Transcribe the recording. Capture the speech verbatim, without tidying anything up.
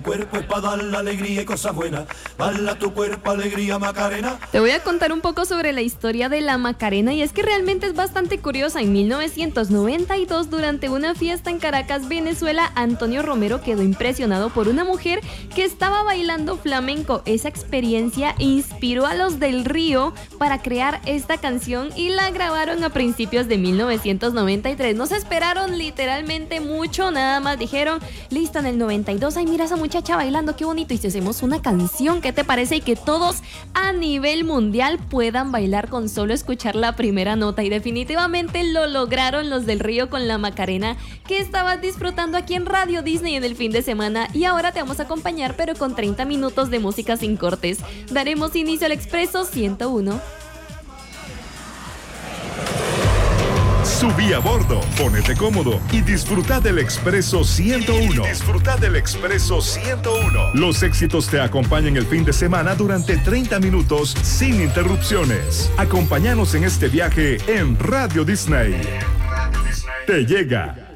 cuerpo es para dar la alegría y cosas buenas. Baila tu cuerpo, alegría, Macarena. Te voy a contar un poco sobre la historia de la Macarena y es que realmente es bastante curiosa. En mil novecientos noventa y dos, durante una fiesta en Caracas, Venezuela, Antonio Romero quedó impresionado por una mujer que estaba bailando flamenco. Esa experiencia inspiró a los del Río para crear esta canción y la grabaron a principios de mil novecientos noventa y tres. No se esperaron literalmente mucho, nada más dijeron, listo, en el noventa y dos, ay, mira esa muchacha bailando, qué bonito, y si hacemos una canción, ¿qué te parece? Y que todos a nivel mundial puedan bailar con solo escuchar la primera nota. Y definitivamente lo lograron los del Río con la Macarena, que estabas disfrutando aquí en Radio Disney en el fin de semana. Y ahora te vamos a acompañar, pero con treinta minutos de música sin cortes. Daremos inicio al Expreso ciento uno. Subí a bordo, ponete cómodo y disfruta del Expreso ciento uno. Y disfruta del Expreso ciento uno. Los éxitos te acompañan el fin de semana durante treinta minutos sin interrupciones. Acompáñanos en este viaje en Radio Disney. Te llega